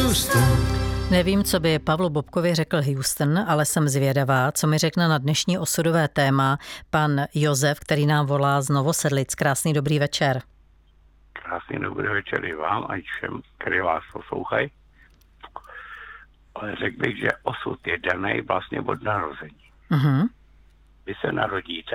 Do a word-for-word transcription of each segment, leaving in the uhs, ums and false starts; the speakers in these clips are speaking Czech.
Houston. Nevím, co by Pavlu Bobkovi řekl Houston, ale jsem zvědavá, co mi řekne na dnešní osudové téma pan Josef, který nám volá z Novosedlic. Krásný dobrý večer. Krásný dobrý večer i vám a všem, který vás poslouchají. Ale řekl bych, že osud je daný vlastně od narození. Uh-huh. Vy se narodíte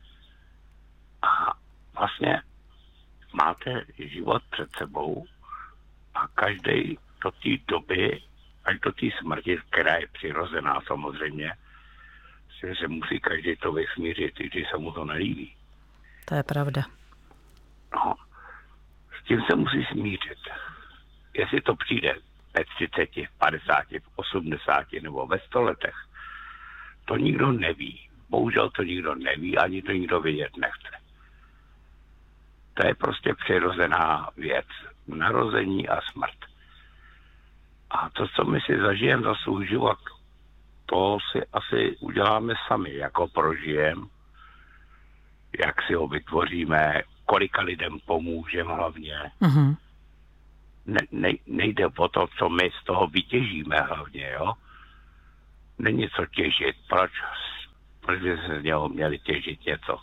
a vlastně máte život před sebou a každý do té doby, až do té smrti, která je přirozená samozřejmě, že se musí každý to vysmířit, i když se mu to nelíbí. To je pravda. No, s tím se musí smířit. Jestli to přijde ve třiceti, padesáti, osmdesáti nebo ve sto letech, to nikdo neví. Bohužel to nikdo neví, ani to nikdo vědět nechce. To je prostě přirozená věc. Narození a smrt. A to, co my si zažijeme za svůj život, to si asi uděláme sami, jako prožijeme, jak si ho vytvoříme, kolika lidem pomůžeme hlavně. Uh-huh. Ne, ne, nejde o to, co my z toho vytěžíme hlavně, jo? Není co těžit. Proč? Proč by se z něho měli těžit něco?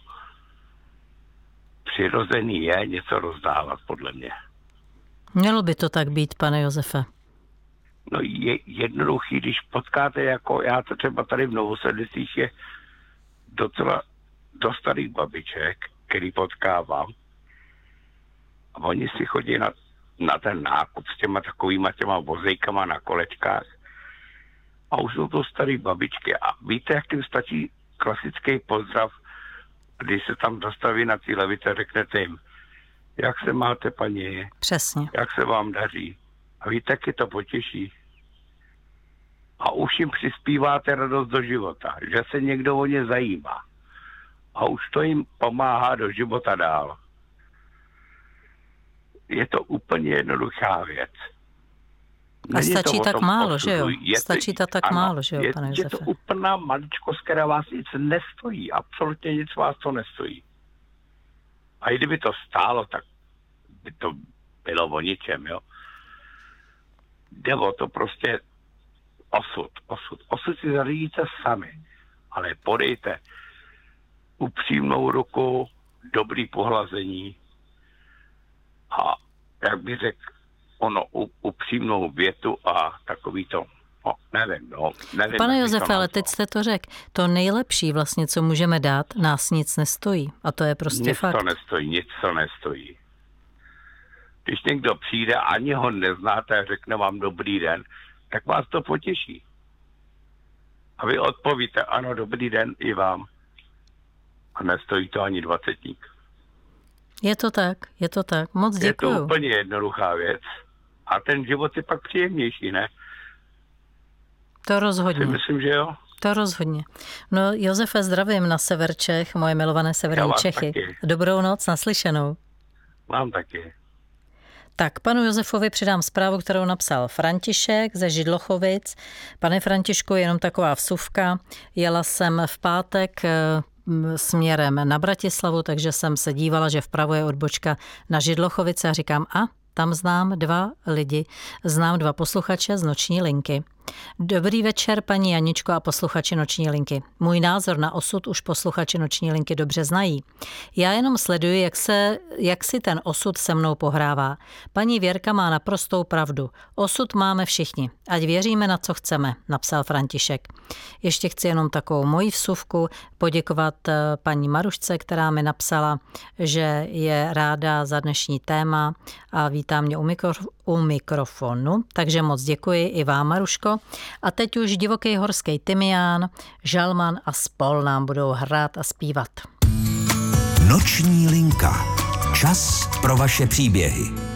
Přirozený je něco rozdávat, podle mě. Mělo by to tak být, pane Josefe. No je jednoduchý, když potkáte, jako já to třeba tady v Novosedlicích je docela do starých babiček, který potkávám. A oni si chodí na, na ten nákup s těma takovýma těma vozejkama na kolečkách. A už jsou to starý babičky. A víte, jak jim stačí klasický pozdrav, když se tam dostaví na té levice, řeknete jim, jak se máte, paní? Přesně. Jak se vám daří? A víte, jak je to potěší. A už jim přispíváte radost do života, že se někdo o ně zajímá. A už to jim pomáhá do života dál. Je to úplně jednoduchá věc. A stačí tak málo, že jo? Stačí to tak málo, že jo, pane Josefe? Je to úplná maličkost, která vás nic nestojí. Absolutně nic vás to nestojí. A i kdyby to stálo, tak by to bylo o ničem, jo? Jde o to prostě osud, osud. Osud si zařídíte sami, ale podejte upřímnou ruku, dobrý pohlazení a, jak bych řekl, ono upřímnou větu a takový to, no, nevím, no. Nevím, Pane Josefe, ale teď jste to řekl, to nejlepší vlastně, co můžeme dát, nás nic nestojí. A to je prostě nic fakt. Nic to nestojí, nic to nestojí. Když někdo přijde, ani ho neznáte a řekne vám dobrý den, tak vás to potěší. A vy odpovíte, ano, dobrý den i vám. A nestojí to ani dvacetník. Je to tak, je to tak. Moc děkuju. Je to úplně jednoduchá věc. A ten život je pak příjemnější, ne? To rozhodně. Si myslím, že jo? To rozhodně. No, Josefe, zdravím na sever Čech, moje milované severní Čechy. Taky. Dobrou noc, naslyšenou. Vám taky. Tak, panu Josefovi přidám zprávu, kterou napsal František ze Židlochovic. Pane Františku, jenom taková vsuvka. Jela jsem v pátek směrem na Bratislavu, takže jsem se dívala, že vpravo je odbočka na Židlochovice a říkám, a tam znám dva lidi, znám dva posluchače z Noční linky. Dobrý večer, paní Janičko a posluchači Noční linky. Můj názor na osud už posluchači Noční linky dobře znají. Já jenom sleduji, jak, se, jak si ten osud se mnou pohrává. Paní Věrka má naprostou pravdu. Osud máme všichni, ať věříme na co chceme, napsal František. Ještě chci jenom takovou moji vsuvku poděkovat paní Marušce, která mi napsala, že je ráda za dnešní téma a vítá mě u, mikro, u mikrofonu. Takže moc děkuji i vám, Maruško. A teď už divoký horský tymián, žalman a spol nám budou hrát a zpívat. Noční linka. Čas pro vaše příběhy.